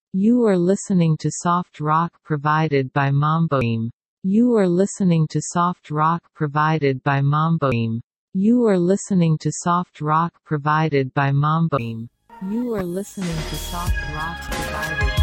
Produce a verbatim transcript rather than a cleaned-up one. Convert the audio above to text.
You are listening to soft rock provided by Mamboim. You are listening to soft rock provided by Mamboim. You are listening to soft rock provided by Mamboim. You are listening to soft rock provided